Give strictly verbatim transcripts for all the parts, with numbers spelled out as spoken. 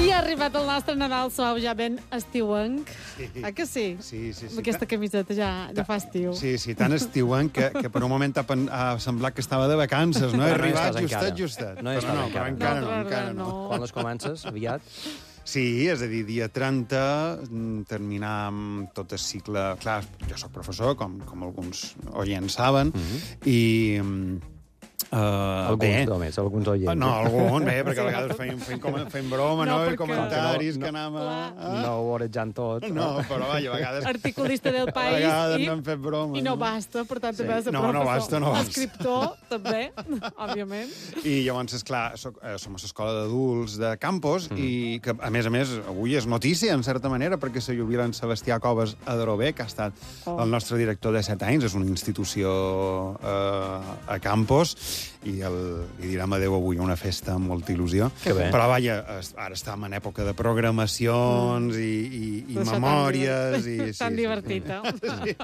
I ha arribat el nostre Nadal suau, ja ben estiuenc. Sí. Ah, que sí? Sí, sí, sí. Amb aquesta camiseta ja, ja fa estiu. Sí, sí, tan estiuenc que, que per un moment ha, pen- ha semblat que estava de vacances, no? He Però no hi arribat estàs justet, encara. justet. No hi Però estàs no, encara. però encara no, No, encara no. no. Quan les comences? Aviat? Sí, és a dir, dia trenta, mm, terminar amb tot el cicle... Clar, jo sóc professor, com, com alguns oients saben, i... mm, Uh, Alguns, bé. només, alguns oients. No, algun, bé, perquè a vegades feim, feim, com, feim broma, no? No, I perquè- comentaris No, no, que anàvem... a- No ho orejant tot. No, però vaja, a vegades... Articulista del A País vegades i, n'han fet broma. i no basta, per tant, també has de No, no basta, no basta. Escriptor, també, òbviament. I llavors, esclar, soc, eh, som a l'escola d'adults de Campos mm. i que, a més a més, avui és notícia, en certa manera, perquè se jubila en Sebastià Coves Adorové, que ha estat Oh. el nostre director de set anys, és una institució eh, a Campos, i el, li direm adeu avui a una festa amb molta il·lusió. Que bé. Però, vaja, es- ara estem en època de programacions mm. i, i, i Això tan memòries. I, divert- Tan divertit, eh?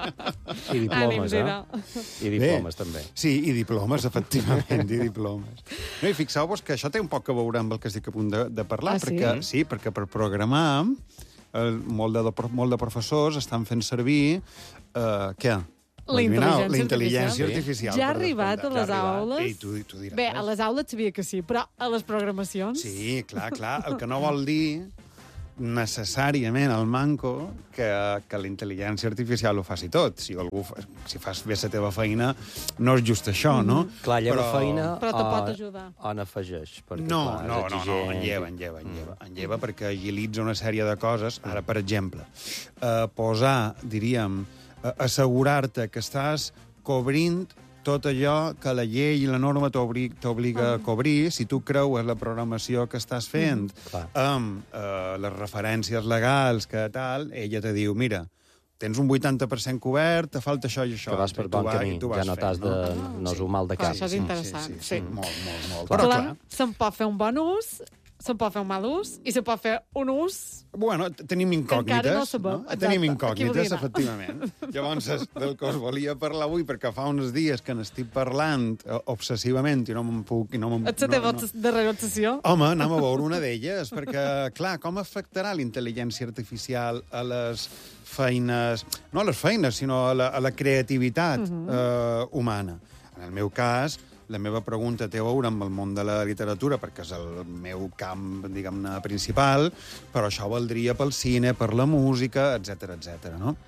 I diplomes, Ànims, eh? era. I diplomes, també. Sí, i diplomes, efectivament, i diplomes. No, I fixeu-vos que això té un poc a veure amb el que estic a punt de, de parlar, Ah, sí? perquè, sí, perquè per programar eh, molt, de, molt de professors estan fent servir eh, què? La Adivineu, intel·ligència la intel·ligència artificial. artificial. Ja ha per arribat a descomptat. les Ja ha arribat. aules? Ei, tu, tu diràs. Bé, a les aules sabia que sí, però a les programacions... Sí, clar, clar. El que no vol dir necessàriament el manco que, que la intel·ligència artificial ho faci tot. Si algú fa, si fas bé la teva feina, no és just això, no? Clar, lleva Però- feina Però te o- pot ajudar. o n'afegeix. perquè, No, clar, és no, no, no, exigent. en lleva, en lleva, en lleva. En lleva perquè agilitza una sèrie de coses. Ara, per exemple, eh, posar, diríem, eh, assegurar-te que estàs cobrint tot allò que la llei i la norma t'obri- t'obliga a cobrir, si tu creues la programació que estàs fent Clar. amb eh, les referències legals que tal, ella te diu, mira, tens un vuitanta per cent cobert, te falta això i això. Que vas per I tu bon vas- camí. i tu Ja vas no fent, t'has de... No és un mal de Clar, cap. això és interessant, Sí, sí, sí. sí, molt, molt, molt. Clar, Però, clar, se'n pot fer un bon ús, se'n pot fer un mal ús, i se'n pot fer un ús... bueno, t- tenim incògnites. encara no sabem. Exacte. Tenim Aquí incògnites, volia anar. efectivament. Llavors, és del que us volia parlar avui, perquè fa uns dies que n'estic parlant eh, obsessivament i no me'n puc... I no me'n- Et la teva no, no. darrera obsessió? Home, anem a veure una d'elles, perquè, clar, com afectarà la intel·ligència artificial a les feines... No a les feines, sinó a la, a la creativitat uh -huh. eh, humana. En el meu cas, la meva pregunta té a veure amb el món de la literatura, perquè és el meu camp, diguem-ne, principal, però això valdria pel cine, per la música, etc etc. no?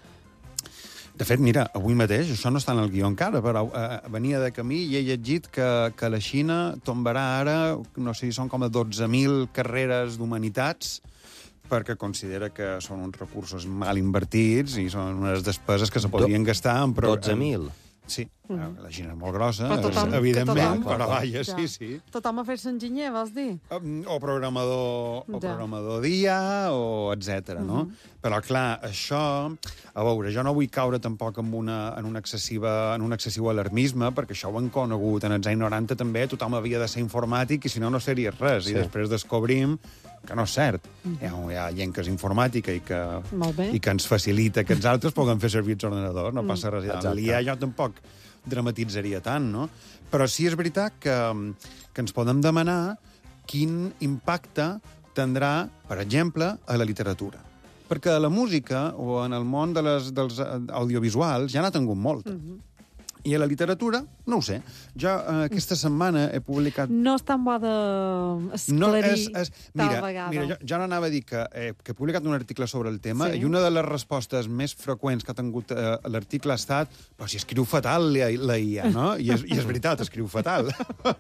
De fet, mira, avui mateix, això no està en el guió encara, però eh, venia de camí i he llegit que, que la Xina tombarà ara, no sé si són com a dotze mil carreres d'humanitats, perquè considera que són uns recursos mal invertits i són unes despeses que se podrien gastar en... pro- dotze mil? Sí, mm. la Xina és molt grossa, Però tothom- és, evidentment, que tothom- però vaja, Ja. sí, sí. Tothom a fer-se enginyer, vols dir? O programador, o Ja. programador dia, o etcètera, no? Però, clar, això... A veure, jo no vull caure tampoc en, una, en, una excessiva, en un excessiu alarmisme, perquè això ho han conegut. En els anys noranta també tothom havia de ser informàtic i si no, no seria res. Sí. I després descobrim que no és cert. Hi ha, hi ha gent que és informàtica i que, Molt bé. i que ens facilita que els altres puguem fer servir els ordenadors. No passa res. Exacte. L'I A jo tampoc dramatitzaria tant, no? Però sí és veritat que, que ens podem demanar quin impacte tindrà, per exemple, a la literatura. Perquè a la música o en el món de les, dels audiovisuals ja n'ha tingut molta. Mm -hmm. I a la literatura, no ho sé. Jo eh, aquesta setmana he publicat... No és tan bo d'esclarir No, és, és, mira, tal vegada. mira jo, jo n'anava a dir que, eh, que he publicat un article sobre el tema Sí. i una de les respostes més freqüents que ha tingut eh, l'article ha estat però si escriu fatal la, la I A, no? I és, I és veritat, escriu fatal.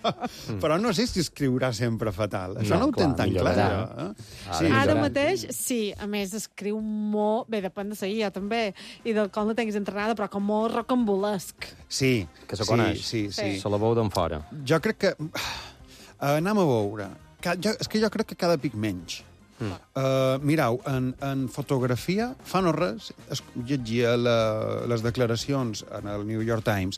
Però no sé si escriurà sempre fatal. Això no, No, no ho clar, tenc tan clar. millorarà. Jo, eh? Ara Ara millorant. mateix, sí. A més, escriu molt... Bé, depèn de la I A, també, i del com la tinguis entrenada, però com molt rocambolesc. Sí, Que se sí, coneix. sí, sí. Sí. Se la veu d'en fora. Jo crec que... Uh, anem a veure. Ca- Jo, és que jo crec que cada pic menys. Mm. Uh, mireu, en, en fotografia, fa no res, es, llegia la, les declaracions en el New York Times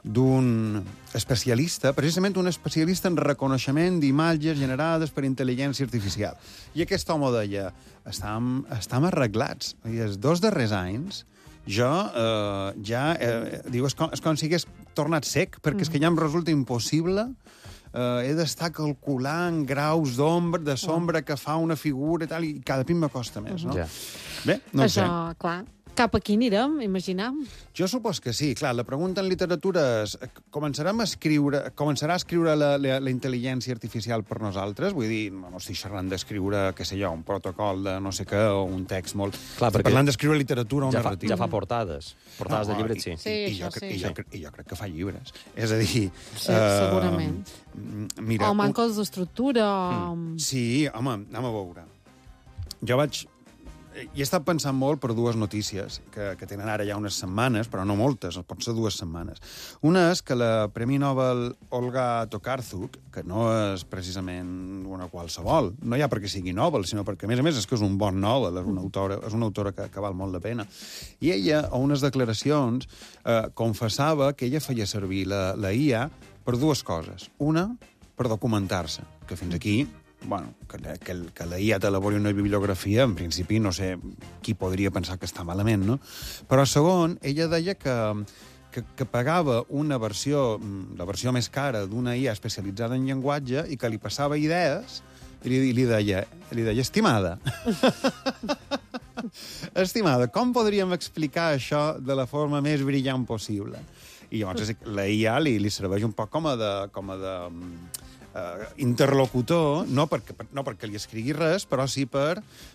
d'un especialista, precisament un especialista en reconeixement d'imatges generades per intel·ligència artificial. I aquest home deia, estem, estem arreglats. I els dos darrers anys jo eh, ja... Eh, diu, és com, és com si hagués tornat sec, perquè mm. és que ja em resulta impossible eh, he d'estar calculant graus d'ombra, de sombra que fa una figura i tal, i cada pim m'acosta més, no? Ja. Bé, no ho sé. Això, clar, cap aquí anirem, imaginem. Jo supos que sí. Clar, la pregunta en literatura és començarem a escriure, començarà a escriure la, la, la intel·ligència artificial per nosaltres? Vull dir, no estic xerrant d'escriure, què sé jo, un protocol de no sé què o un text molt... Clar, estic perquè parlant d'escriure literatura o Ja fa, narrativa. ja fa portades. Portades de llibres, sí. Sí, I, i, això jo, cre- sí. i, jo, cre- I jo crec que fa llibres. És a dir... Sí, segurament. Mira, O manques d'estructura, o... Sí, home, anem a veure. Jo vaig... Hi he estat pensant molt per dues notícies que, que tenen ara ja unes setmanes, però no moltes, pot ser dues setmanes. Una és que la Premi Nobel Olga Tokarczuk, que no és precisament una qualsevol, no ja perquè sigui Nobel, sinó perquè, a més a més, és que és un bon Nobel, és una autora, és una autora que, que val molt la pena. I ella, a unes declaracions, eh, confessava que ella feia servir la, la I A per dues coses. Una, per documentar-se, que fins aquí... Bueno, que, que, que la I A t'elabori una bibliografia, en principi, no sé qui podria pensar que està malament, no? Però, segon, ella deia que, que, que pagava una versió, la versió més cara d'una I A especialitzada en llenguatge i que li passava idees i li, li, deia, li deia, estimada, estimada, com podríem explicar això de la forma més brillant possible? I llavors la I A li, li serveix un poc com a de... Com a de Uh, interlocutor, no perquè, no perquè li escrigui res, però sí per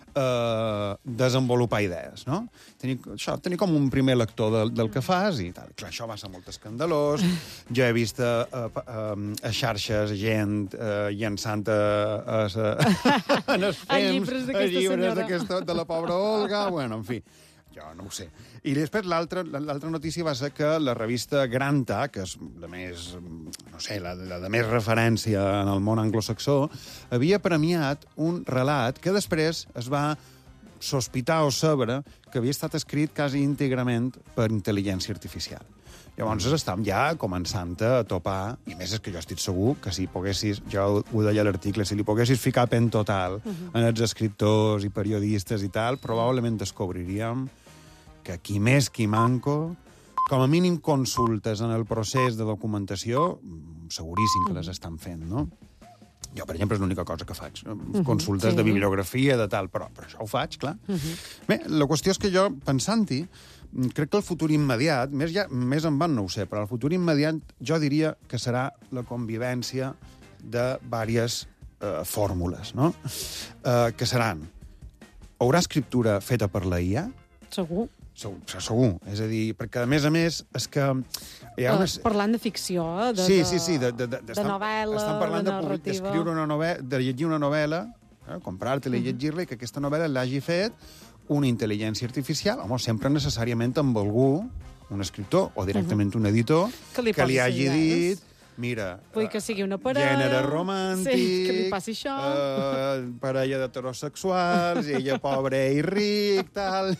uh, desenvolupar idees, no? Tenir, això, tenir com un primer lector del, del que fas i tal. Clar, això va ser molt escandalós. Jo he vist a, a, a, a xarxes gent uh, llançant a, a, a, en els A fems, llibres a d'aquesta llibres senyora. d'aquesta, de la pobra Olga, bueno, en fi. Jo no ho sé. I després l'altra l'altra notícia va ser que la revista Granta, que és la més, no sé, la, la de més referència en el món anglosaxó, havia premiat un relat que després es va sospitar o saber que havia estat escrit quasi íntegrament per intel·ligència artificial. Llavors estàvem ja començant a topar, i més és que jo estic segur que si poguessis, jo ho deia a l'article, si li poguessis ficar pen total uh-huh. en els escriptors i periodistes i tal, probablement descobriríem que qui més, qui manco, com a mínim consultes en el procés de documentació, seguríssim que les estan fent, no? Jo, per exemple, és l'única cosa que faig. Consultes sí. de bibliografia, de tal, però, però això ho faig, clar. Uh-huh. Bé, la qüestió és que jo, pensant-hi, crec que el futur immediat, més, ja, més en van no ho sé, però el futur immediat jo diria que serà la convivència de diverses eh, fórmules, no? Eh, que seran, haurà escriptura feta per la I A? Segur. Segur, segur. És a dir, perquè, a més a més, és que hi ha unes... Uh, parlant de ficció, eh? De, sí, de, sí, sí, de, de, de, de novel·la, estan parlant de de narrativa. d'escriure una novel·la, de llegir una novel·la, eh, comprar-te-la i llegir-la, i que aquesta novel·la l'hagi fet una intel·ligència artificial, home, sempre necessàriament amb algú, un escriptor o directament un editor, Que li que li posi hagi idees. dit, mira, Vull que sigui una parella. gènere romàntic, Sí, que li passi això. Eh, parella d'heterosexuals, ella pobre i ric, tal...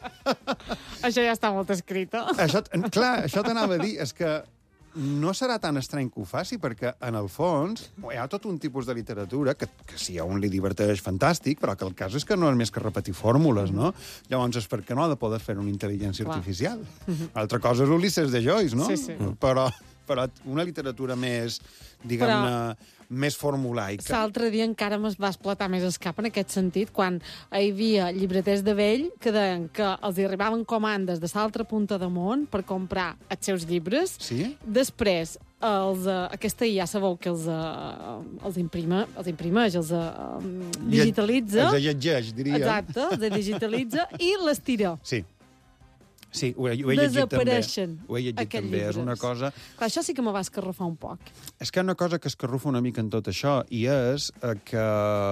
Això ja està molt escrit, eh? Això, clar, això t'anava a dir, és que no serà tan estrany que ho faci, perquè, en el fons, hi ha tot un tipus de literatura que, que si a un li diverteix, fantàstic, però que el cas és que no és més que repetir fórmules, no? Llavors, és perquè no ha de poder fer una intel·ligència Clar. artificial. Altra cosa és Ulisses de Joyce, no? Sí, sí. Però, però una literatura més, diguem-ne, més formulaica. L'altre dia encara me'n va explotar més el cap en aquest sentit, quan hi havia llibreters de vell que deien que els hi arribaven comandes de l'altra punta de món per comprar els seus llibres. Sí? Després, els, uh, aquesta ja sabeu que els, uh, els, imprima, els imprimeix, els uh, digitalitza. Els llegeix, diria. Exacte, els digitalitza i les tira. Sí. Sí, ho he, ho he llegit també. Desapareixen Ho he llegit aquests també. És llibres. una cosa... Clar, això sí que me va escarrufar un poc. És que hi ha una cosa que escarrufa una mica en tot això, i és eh, que...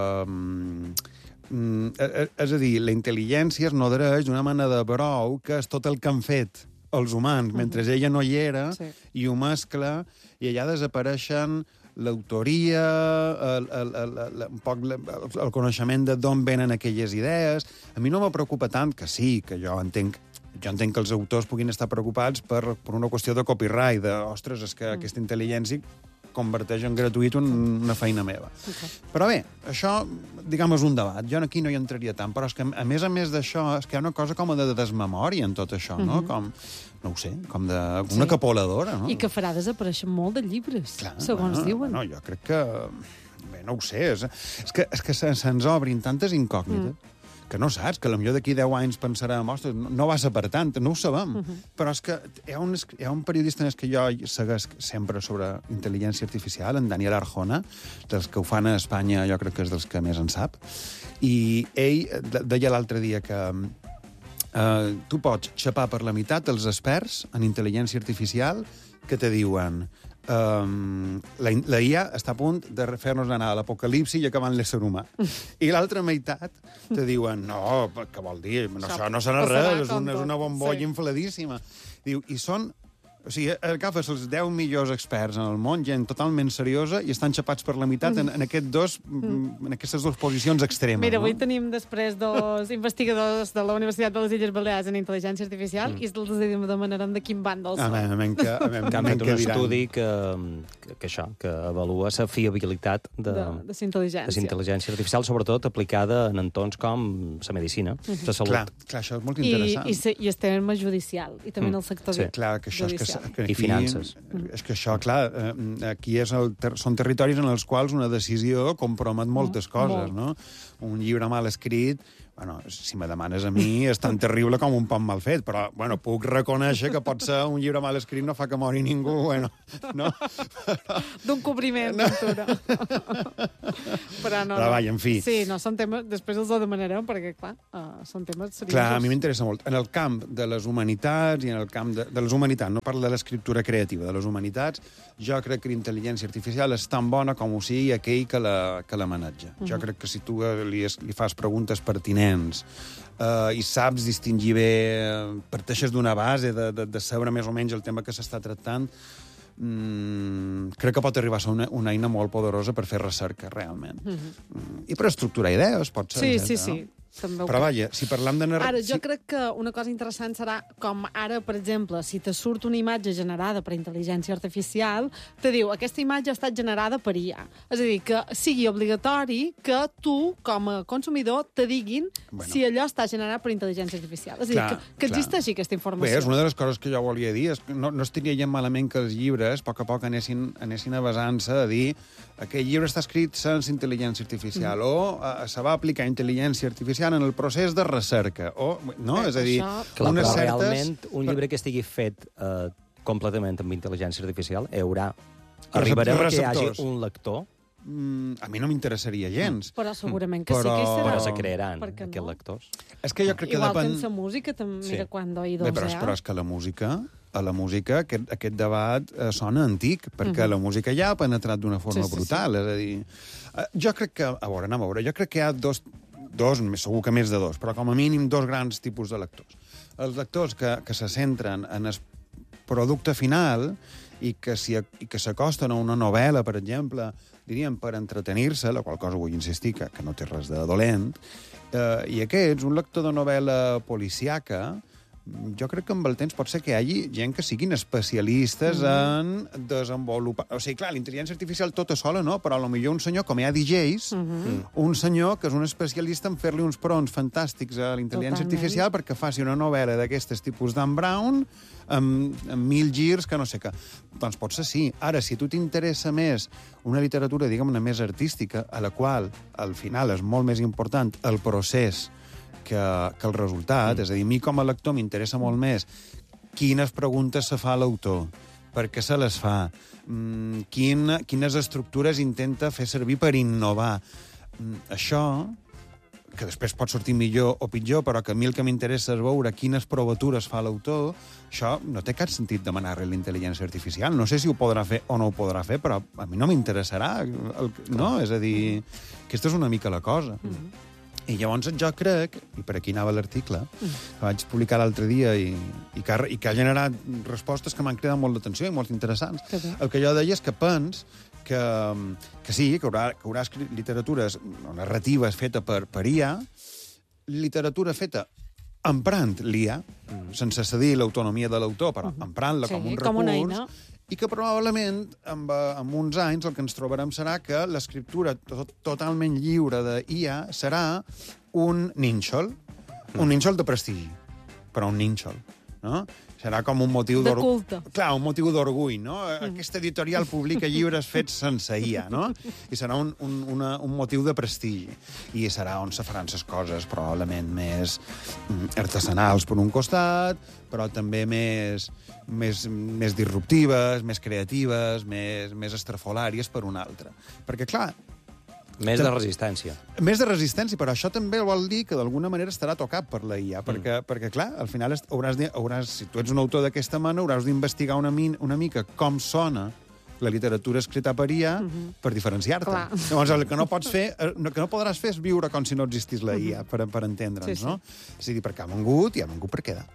Mm, eh, és a dir, la intel·ligència es nodreix d'una mena de brou que és tot el que han fet els humans, mentre ella no hi era, Sí. i ho mescla, i allà desapareixen l'autoria, el, el, el, el, un poc el, el coneixement de d'on venen aquelles idees. A mi no me preocupa tant, que sí, que jo entenc jo entenc que els autors puguin estar preocupats per, per una qüestió de copyright, de, ostres, és que mm. aquesta intel·ligència converteix en gratuït un, una feina meva. Okay. Però bé, això, diguem, és un debat. Jo aquí no hi entraria tant, però és que, a més a més d'això, és que hi ha una cosa com de desmemòria en tot això, no? Mm -hmm. Com, no ho sé, com de, una Sí. capoladora, no? I que farà desaparèixer molt de llibres, Clar, segons bueno, diuen. No, jo crec que... Bé, no ho sé. És, és que, és que se- se'ns obrin tantes incògnites mm. que no saps, que potser d'aquí deu anys pensarem, ostres, no, no va ser per tant, no ho sabem. Uh -huh. Però és que hi ha un, hi ha un periodista més que jo segueix sempre sobre intel·ligència artificial, en Daniel Arjona, dels que ho fan a Espanya, jo crec que és dels que més en sap, i ell de- deia l'altre dia que Uh, tu pots xapar per la meitat els experts en intel·ligència artificial que te diuen um, la, la I A està a punt de fer-nos anar a l'apocalipsi i acabar amb l'ésser humà. I l'altra meitat te diuen no, què vol dir? No, això no serà res, és una, és una bombolla sí. infladíssima. Diu, i són... O sigui, agafes els deu millors experts en el món, gent totalment seriosa, i estan xapats per la meitat en, en, aquest dos, mm. en aquestes dues posicions extremes. Mira, no? avui tenim després dos investigadors de la Universitat de les Illes Balears en Intel·ligència Artificial mm. i els demanarem de quin bàndol són. A veure, que, a veure, que han fet un diran. estudi que, que, que, això, que avalua la fiabilitat de, de, de la intel·ligència. de la intel·ligència artificial, sobretot aplicada en entorns com la medicina, la mm-hmm. salut. Clar, clar, això és molt interessant. I, i, se, i el tema judicial, i també mm. en el sector Sí. Clar, que això és que, que aquí, I finances. És que això, clar, aquí és el ter són territoris en els quals una decisió compromet moltes Mm, coses, molt. no? Un llibre mal escrit, bueno, si me demanes a mi, és tan terrible com un pan mal fet, però, bueno, puc reconèixer que pot ser un llibre mal escrit no fa que mori ningú, bueno, no? D'un cobriment, no. Ventura. Però no, Però, vaja, en fi. Sí, no, són temes... Després els ho demanarem, perquè, clar, uh, són temes seriosos. Clar, a mi m'interessa molt. En el camp de les humanitats i en el camp de, de les humanitats, no parlo de l'escriptura creativa, de les humanitats, jo crec que la intel·ligència artificial és tan bona com ho sigui aquell que la, que la maneja. Uh -huh. Jo crec que si tu li, li fas preguntes pertinents uh, i saps distingir bé, uh, parteixes d'una base de, de, de saber més o menys el tema que s'està tractant, Mm, crec que pot arribar a ser una, una eina molt poderosa per fer recerca, realment. Uh -huh. mm, I per estructurar idees, pot ser. Sí, etcètera, sí, sí. No? També Però, vaja, si parlam de... Ara, jo sí. crec que una cosa interessant serà com ara, per exemple, si te surt una imatge generada per intel·ligència artificial, te diu, aquesta imatge ha estat generada per I A. És a dir, que sigui obligatori que tu, com a consumidor, te diguin bueno. si allò està generat per intel·ligència artificial. És a dir, Clar, que, que existeixi aquesta informació. Bé, és una de les coses que jo volia dir. És que no, no estaria gent malament que els llibres, a poc a poc, anessin, anessin a basant-se a dir aquest llibre està escrit sense intel·ligència artificial mm. o uh, se va aplicar intel·ligència artificial en el procés de recerca. O, no? Bé, és a dir, això... Clar, unes però certes... realment un llibre que estigui fet uh, completament amb intel·ligència artificial haurà... Recep- Arribarem a que hi hagi receptors. un lector, Mm, a mi no m'interessaria gens. Però segurament que Però- sí que hi serà. però se crearan Per què aquests no? lectors. És que jo crec que Igual depèn... que en la música, també, Sí. mira, quan Bé, oïdos, però, és, eh? però és que la música, a la música aquest, aquest debat eh, sona antic, perquè uh -huh. la música ja ha penetrat d'una forma Sí, sí, brutal. És a dir, eh, jo crec que... A veure, anem a veure. Jo crec que hi ha dos, dos, segur que més de dos, però com a mínim dos grans tipus de lectors. Els lectors que, que se centren en el producte final i que, si, i que s'acosten a una novel·la, per exemple, diríem, per entretenir-se, la qual cosa vull insistir que, que no té res de dolent, eh, i aquests, un lector de novel·la policiaca, jo crec que amb el temps pot ser que hi hagi gent que siguin especialistes mm. en desenvolupar... O sigui, clar, l'intel·ligència artificial tota sola, no? Però potser un senyor, com hi ha D Js, mm -hmm. un senyor que és un especialista en fer-li uns prompts fantàstics a la intel·ligència Totalment. artificial perquè faci una novel·la d'aquestes tipus d'en Brown amb, amb mil girs, que no sé què. Doncs pot ser sí. Ara, si a tu t'interessa més una literatura, diguem-ne, més artística, a la qual, al final, és molt més important el procés que, que el resultat, mm. és a dir, a mi com a lector m'interessa molt més quines preguntes se fa l'autor, per què se les fa, mm, quin, quines estructures intenta fer servir per innovar. Mm, això, que després pot sortir millor o pitjor, però que a mi el que m'interessa és veure quines provatures fa l'autor, això no té cap sentit demanar-li l'intel·ligència artificial. No sé si ho podrà fer o no ho podrà fer, però a mi no m'interessarà. El, no? És a dir, aquesta és una mica la cosa. Mm-hmm. I llavors jo crec, i per aquí anava l'article, que vaig publicar l'altre dia i, i, que ha, i que ha generat respostes que m'han cridat molt d'atenció i molt interessants. Que bé. El que jo deia és que pens que, que sí, que haurà, que haurà escrit literatures o narratives feta per, per I A, literatura feta emprant l'I A, mm. sense cedir l'autonomia de l'autor, però emprant-la Sí, com un com una recurs, eina. i que probablement amb, amb uns anys el que ens trobarem serà que l'escriptura tot, totalment lliure d'I A serà un nínxol, un nínxol de prestigi, però un nínxol, no? Serà com un motiu De d'orgull. culte. Clar, un motiu d'orgull, no? Aquesta editorial publica llibres fets sense I A, no? I serà un, un, una, un motiu de prestigi. I serà on se faran les coses probablement més mm, artesanals per un costat, però també més, més, més disruptives, més creatives, més, més estrafolàries per un altre. Perquè, clar, Més de resistència. més de resistència, però això també vol dir que d'alguna manera estarà tocat per la I A, perquè, mm. perquè clar, al final est- hauràs de, hauràs, si tu ets un autor d'aquesta mena, hauràs d'investigar una, min, una mica com sona la literatura escrita per I A mm-hmm. per diferenciar-te. Clar. Llavors, el que no pots fer, el que no podràs fer és viure com si no existís la I A, per, per entendre'ns, Sí, sí. no? És a dir, perquè ha vengut i ha vengut per quedar.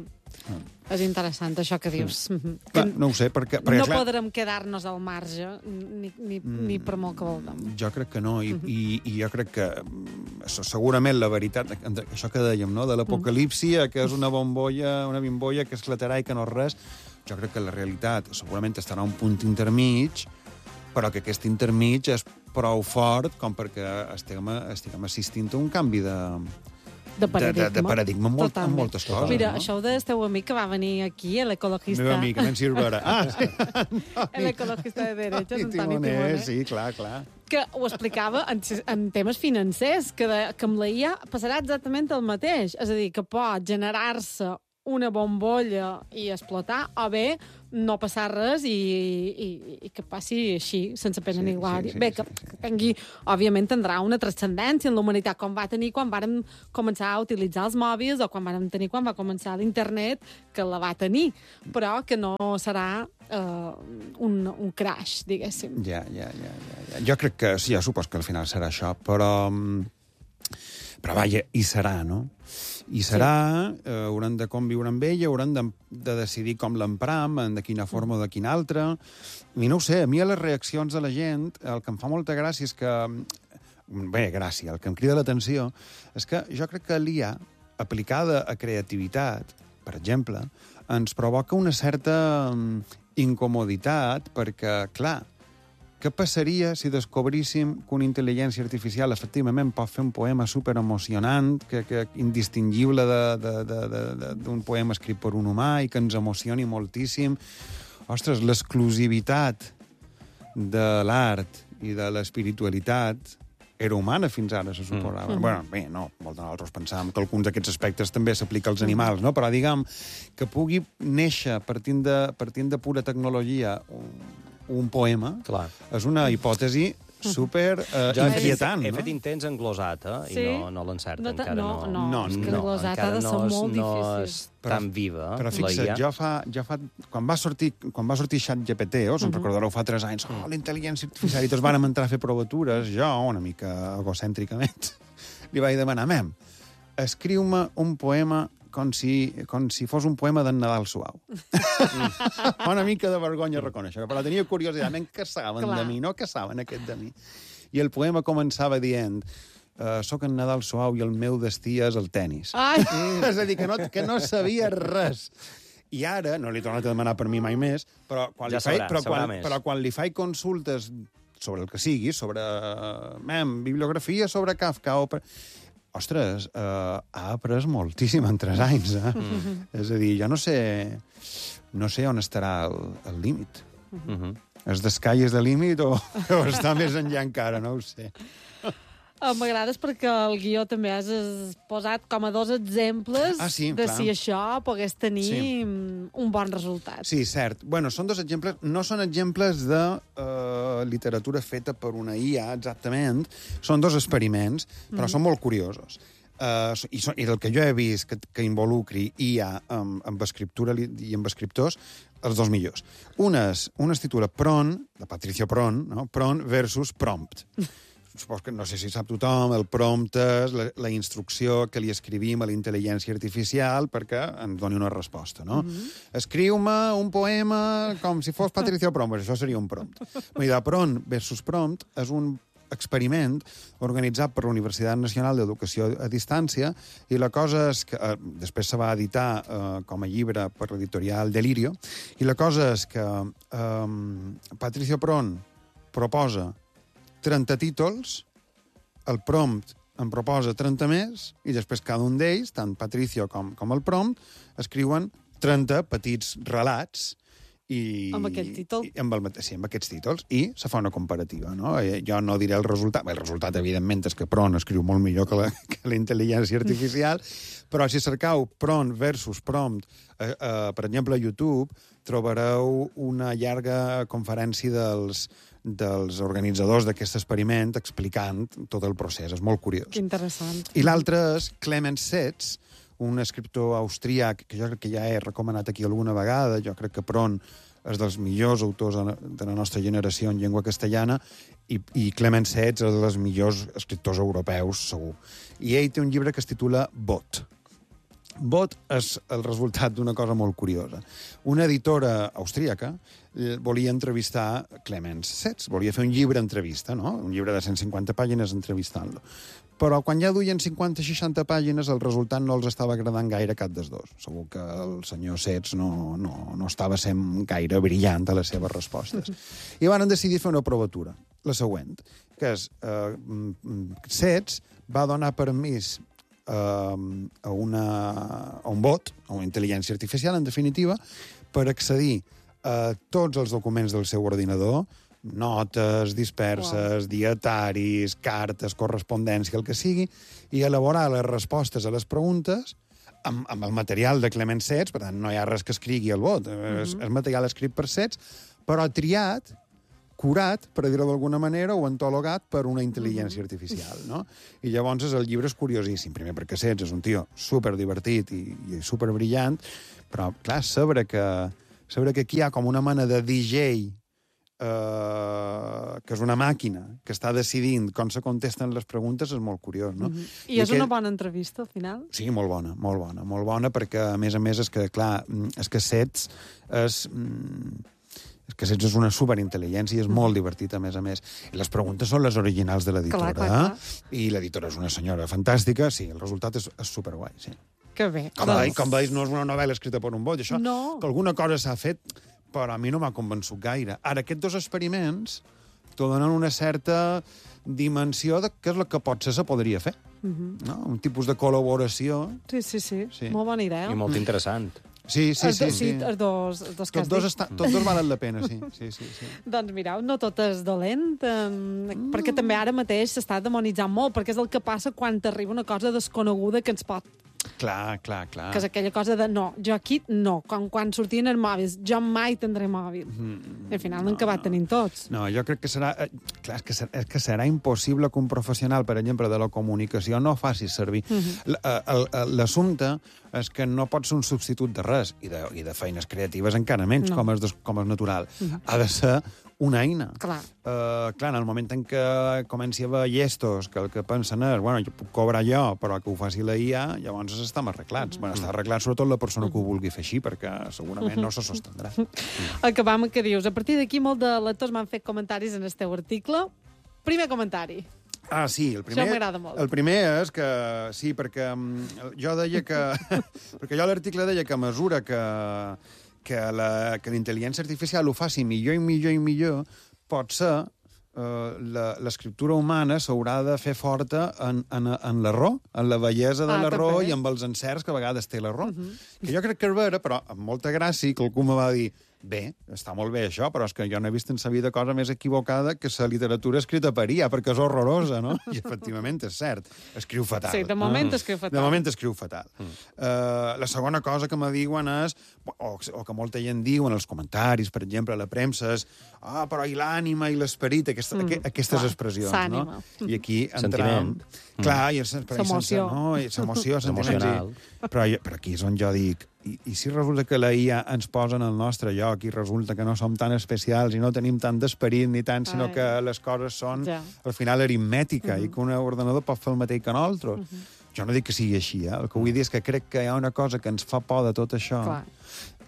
És interessant, això que dius. Mhm. Clar, no ho sé, perquè... perquè No clar, podrem quedar-nos al marge, ni, ni, ni per molt que vulguem. Jo crec que no, i, i, i jo crec que mm, se- segurament la veritat, això que dèiem, no?, de l'apocalipsi, que és una bombolla, una bimbolla que esclatarà i que no és res, jo crec que la realitat segurament estarà a un punt intermig, però que aquest intermig és prou fort com perquè estiguem, estiguem assistint a un canvi de, De de, paradigma. de, de paradigma en, molt, en Totalment. moltes coses. Mira, no? això ho del teu amic que va venir aquí, l'ecologista... Meva amica, Nancy Urbera. Ah, sí. L'ecologista de derechos, I Antoni Timoner, Timoner. sí, clar, clar. Que ho explicava en, en temes financers, que, de, que amb la I A passarà exactament el mateix. És a dir, que pot generar-se una bombolla i explotar, o bé no passar res i, i, i que passi així, sense pena Sí, ni glòria. sí, sí, bé, sí, que, sí. que tingui, òbviament, tindrà una transcendència en la humanitat, com va tenir quan vàrem començar a utilitzar els mòbils o quan vàrem tenir quan va començar l'internet, que la va tenir, però que no serà eh, un, un crash, diguéssim. Ja, ja, ja, ja, ja. Jo crec que, sí, jo supos que al final serà això, però... mm, Però, vaja, hi serà, no? Hi serà, sí. eh, haurem de conviure amb ella, haurem de, de decidir com l'empram, de quina forma o de quina altra. I no ho sé, a mi a les reaccions de la gent, el que em fa molta gràcia és que... Bé, gràcia, el que em crida l'atenció és que jo crec que l'I A, aplicada a creativitat, per exemple, ens provoca una certa mm, incomoditat perquè, clar, què passaria si descobríssim que una intel·ligència artificial efectivament pot fer un poema superemocionant, que, que indistingible d'un poema escrit per un humà i que ens emocioni moltíssim? Ostres, l'exclusivitat de l'art i de l'espiritualitat era humana fins ara, se suposava. Mm. Bueno, bé, no, molts de nosaltres pensàvem que alguns d'aquests aspectes també s'aplica als animals, no? Però, diguem, que pugui néixer partint de, partint de pura tecnologia un, un poema, Clar. és una hipòtesi super eh, Jo he fet, inquietant, he no? fet intents en glosat, eh? Sí? I no, no l'encerta, No te- encara no, no. no, és que la glosat ha encara de ser no és- molt no difícil. és tan viva, Però la I fixa't, A. jo fa, jo fa... Quan va sortir, quan va sortir ChatGPT, oh, se'n recordareu fa tres anys, oh, la intel·ligència artificial, i tots vàrem entrar a fer provatures, jo, una mica egocèntricament, li vaig demanar, mem, escriu-me un poema com si, com si fos un poema d'en Nadal suau. Una mica de vergonya reconèixer, però tenia curiositat, men, què saben Clar. de mi, no? Què saben aquest de mi? I el poema començava dient uh, soc en Nadal suau i el meu destí és el tennis. Ai! És a dir, que no, que no sabia res. I ara, no li he tornat a demanar per mi mai més, però quan, Ja li, faig, sabrà, però, sabrà quan, més. però quan li faig consultes sobre el que sigui, sobre mem, bibliografia sobre Kafka, o per... ostres, uh, ha après moltíssim en tres anys, eh? Mm. És a dir, jo no sé, no sé on estarà el, el límit. Mm -hmm. És the sky is the limit o, o està més enllà encara, no ho sé. Eh, M'agrades perquè el guió també has es- posat com a dos exemples Ah, sí, de clar. si això pogués tenir Sí. mm, un bon resultat. Sí, cert. Bueno, són dos exemples, no són exemples de uh, literatura feta per una I A, exactament. Són dos experiments, però mm. són molt curiosos. Uh, i, so, I del que jo he vist que, que involucri I A amb, amb escriptura li- i amb escriptors, els dos millors. Un es, un es titula Pron, de Patricio Pron, no? Pron versus Prompt. Supos que no sé si sap tothom, el prompt és la, la instrucció que li escrivim a la intel·ligència artificial perquè ens doni una resposta, no? Mm-hmm. Escriu-me un poema com si fos Patricio Pron, això seria un prompt. I de Pron versus Prompt és un experiment organitzat per la Universitat Nacional d'Educació a Distància, i la cosa és que... Eh, després se va editar eh, com a llibre per l'editorial Delirio, i la cosa és que eh, Patricio Pron proposa trenta títols, el prompt en proposa trenta més, i després cada un d'ells, tant Patricio com, com el prompt, escriuen trenta petits relats, i, amb aquest títol? I, amb, el, sí, amb aquests títols, i se fa una comparativa, no? Jo no diré el resultat, bé, el resultat, evidentment, és que Pron escriu molt millor que la, que la intel·ligència artificial, però si cercau Pron versus Prompt, eh, eh, per exemple, a YouTube, trobareu una llarga conferència dels, dels organitzadors d'aquest experiment explicant tot el procés. És molt curiós. Que interessant. I l'altre és Clemens Setz, un escriptor austríac que jo crec que ja he recomanat aquí alguna vegada. Jo crec que Pron és dels millors autors de la nostra generació en llengua castellana, i, i Clemens Setz és dels millors escriptors europeus, segur. I ell té un llibre que es titula Bot. Bot és el resultat d'una cosa molt curiosa. Una editora austríaca volia entrevistar Clemens Setz, volia fer un llibre entrevista, no? Un llibre de cent cinquanta pàgines entrevistant-lo. Però quan ja duien cinquanta seixanta pàgines, el resultat no els estava agradant gaire cap dels dos. Segur que el senyor Setz no, no, no estava sent gaire brillant a les seves respostes. I van decidir fer una provatura, la següent, que és eh, Setz va donar permís eh, a, una, a un bot, a una intel·ligència artificial, en definitiva, per accedir a tots els documents del seu ordinador, notes disperses, wow. dietaris, cartes, correspondència, el que sigui, i elaborar les respostes a les preguntes amb, amb el material de Clemens Setz. Per tant, no hi ha res que escrigui el bot, mm-hmm. és, és material escrit per Setz, però triat, curat, per dir-ho d'alguna manera, o antologat per una intel·ligència mm-hmm. artificial, no? I llavors el llibre és curiosíssim, primer perquè Setz és un tio superdivertit i, i superbrillant, però, clar, saber que, saber que aquí hi ha com una mena de D J Uh, que és una màquina que està decidint com se contesten les preguntes és molt curiós, no? Mm-hmm. I, I és aquell... una bona entrevista, al final? Sí, molt bona, molt bona, molt bona, perquè, a més a més, és que, clar, és que Setz és... És que Setz és una superintel·ligència i és molt divertit, a més a més. I les preguntes són les originals de l'editora. Clar, clar, clar. I l'editora és una senyora fantàstica. Sí, el resultat és, és superguai, sí. Que bé. Com, doncs... veig, com veig, no és una novel·la escrita per un bot. Això, no. Que alguna cosa s'ha fet, però a mi no m'ha convençut gaire. Ara, aquests dos experiments t'ho donen una certa dimensió de què és el que potser se podria fer. Mm-hmm. No? Un tipus de col·laboració. Sí, sí, sí, sí. Molt bona idea. I molt interessant. Sí, sí, sí. sí, els dos, els dos que tots, dos està, tots dos valen la pena, sí. sí, sí, sí. Doncs mireu, no tot és dolent, eh, mm. perquè també ara mateix s'està demonitzant molt, perquè és el que passa quan t'arriba una cosa desconeguda que ens pot... Clar, clar, clar. Que és aquella cosa de, no, jo aquí no, quan, quan sortien els mòbils, jo mai tindré mòbil. Mm, I al final no, n'han acabat tenint tots. No, jo crec que serà... Eh, clar, és que serà, és que serà impossible que un professional, per exemple, de la comunicació no faci servir. Mm-hmm. L'assumpte és que no pot ser un substitut de res, i de, i de feines creatives encara menys, no. com, és, com és natural. Mm-hmm. Ha de ser una eina. Clar. Uh, clar, en el moment en què comenci a haver llestos, que el que pensen és, bueno, jo puc cobrar jo, però que ho faci la I A, llavors estem arreglats. Mm-hmm. Bueno, està arreglat sobretot la persona que ho vulgui fer així, perquè segurament mm-hmm. no se sostendrà. Acabam que dius. A partir d'aquí, molt de lectors m'han fet comentaris en el teu article. Primer comentari. Ah, sí, el primer... Això m'agrada molt. El primer és que... Sí, perquè jo deia que... perquè jo a l'article deia que a mesura que... que la que la intel·ligència artificial ho faci millor i millor i millor, pot ser eh, l'escriptura humana s'haurà de fer forta en, en, en l'error, en la bellesa de ah, l'error i amb els encerts que a vegades té l'error. Uh -huh. Que jo crec que és vera, però amb molta gràcia, que algú me va dir bé, està molt bé això, però és que jo no he vist en sa vida cosa més equivocada que la literatura escrita per I A, perquè és horrorosa, no? I efectivament és cert, escriu fatal. Sí, de moment mm. escriu fatal. De moment escriu fatal. Mm. Uh, la segona cosa que me diuen és, o, o que molta gent diu en els comentaris, per exemple, a la premsa, és ah, però i l'ànima i l'esperit, aquesta, mm. aquestes Clar, expressions, no? I aquí entrem... Mm. Clar, i l'emoció. No? L'emoció, sentiments. Però, però aquí és on jo dic, I, i si resulta que la I A ens posa en el nostre lloc i resulta que no som tan especials i no tenim tant d'esperit ni tant, sinó Ai. que les coses són, ja. al final, aritmètica uh -huh. i que un ordenador pot fer el mateix que nosaltres. Uh -huh. Jo no dic que sigui així, eh? El que vull dir és que crec que hi ha una cosa que ens fa por de tot això, Clar.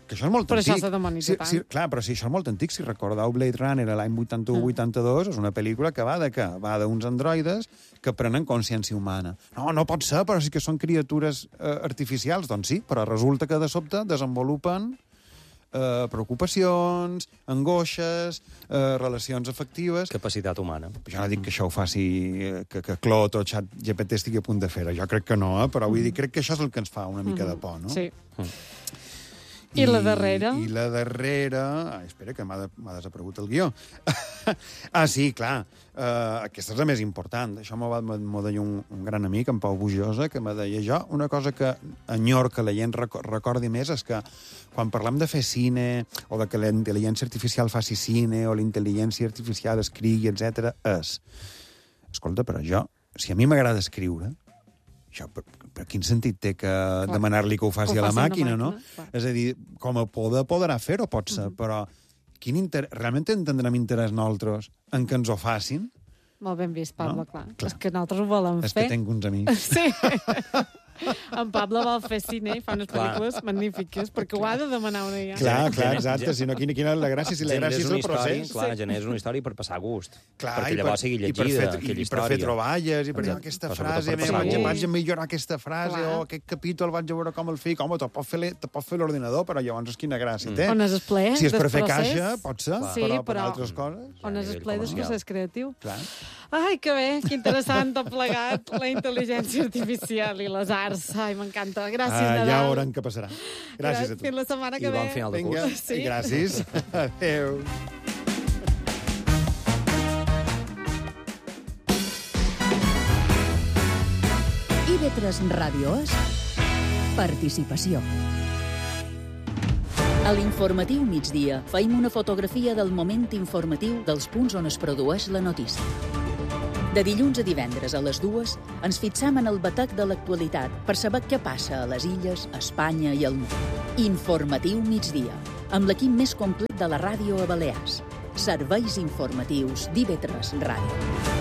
que això és molt però antic. això s'ha demonitzat sí, tant. sí, clar, però si això és molt antic, si recordeu Blade Runner l'any vuitanta-u vuitanta-dos, és una pel·lícula que va de què? Va d'uns androides que prenen consciència humana. No, no pot ser, però sí que són criatures eh, artificials. Doncs sí, però resulta que de sobte desenvolupen eh, preocupacions, angoixes, eh, relacions afectives. Capacitat humana. Jo no dic que això ho faci, eh, que, que Clot o Chat G P T estigui a punt de fer-ho. Jo crec que no, eh? Però vull dir, crec que això és el que ens fa una mica de por, no? Sí. Mm. I, I la darrera? I la darrera... Ai, espera, que m'ha de, desaparegut el guió. ah, sí, clar. Uh, aquesta és la més important. Això m'ho va m'ho deia un, un gran amic, en Pau Bujosa, que me deia jo, una cosa que enyor que la gent recordi més és que quan parlem de fer cine, o de que la intel·ligència artificial faci cine, o la intel·ligència artificial escrigui, etcètera, és... Escolta, però jo, si a mi m'agrada escriure, això, per, per quin sentit té que demanar-li que ho faci que ho a la faci màquina, una no? màquina, clar. És a dir, com a poder podrà fer-ho, pot ser, uh -huh. però quin inter... realment entendrem interès nosaltres en que ens ho facin? Molt ben vist, Pablo, No? clar. Clar. És que nosaltres ho volem És fer. que tinc uns amics. Sí. En Pablo vol fer cine i fa unes Clar. pel·lícules magnífiques, perquè ho ha de demanar una ja. Clar, clar, Gener- exacte. Si no, quina, quina és la gràcia? Si la Generes gràcia és una el història, procés. clar, generes una història per passar gust. Clar, perquè i llavors per, sigui i per llegida, fer, aquella i història. per fer troballes, i per dir Exacte. aquesta Però frase, sobretot per mira, passar vaig, gust. vaig a millorar aquesta frase, Clar. o aquest capítol vaig a veure com el fico. Home, te pot fer, le- te pot fer l'ordinador, però llavors quina gràcia té. On és el ple Si és per del fer procés. caixa, pot ser, Sí, però per però- altres coses... On és el nivell ple del comercial. procés creatiu. Clar. Ai, que bé, que interessant tot plegat, la intel·ligència artificial i les arts. Ai, m'encanta. Gràcies, Ah, ja Nadal. veurem què passarà. Gràcies a tu. Fins la setmana que I ve. bon final de Vinga, curs. Sí. i gràcies. Adéu. I V tres Ràdio és participació. A l'informatiu migdia feim una fotografia del moment informatiu dels punts on es produeix la notícia. De dilluns a divendres a les dues ens fixam en el batec de l'actualitat per saber què passa a les illes, a Espanya i al món. Informatiu migdia, amb l'equip més complet de la ràdio a Balears. Serveis informatius d'I V tres Ràdio.